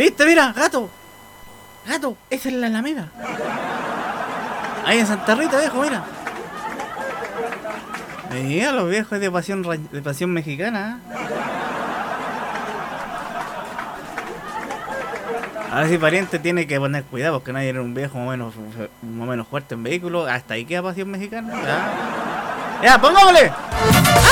¿Viste? Mira, gato. Gato, esa es la Alameda. Ahí en Santa Rita, viejo, mira. Mira, los viejos de pasión mexicana. A ver si pariente tiene que poner cuidado porque nadie era un viejo más o menos fuerte en vehículo. Hasta ahí queda pasión mexicana. Ya, pongámosle.